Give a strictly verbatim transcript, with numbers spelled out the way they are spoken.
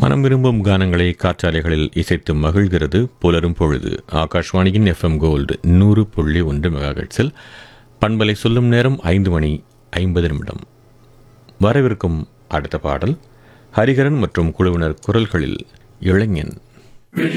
மனம் விரும்பும் கானங்களை காற்றாலைகளில் இசைத்து மகிழ்கிறது புலரும் பொழுது. ஆகாஷ்வாணியின் எஃப்எம் கோல்டு நூறு புள்ளி ஒன்று மெகாஹெர்ட்ஸில் பண்பலை சொல்லும் நேரம் ஐந்து மணி ஐம்பது நிமிடம். வரவிருக்கும் அடுத்த பாடல் ஹரிகரன் மற்றும் குழுவினர் குரல்களில் இளைஞன்.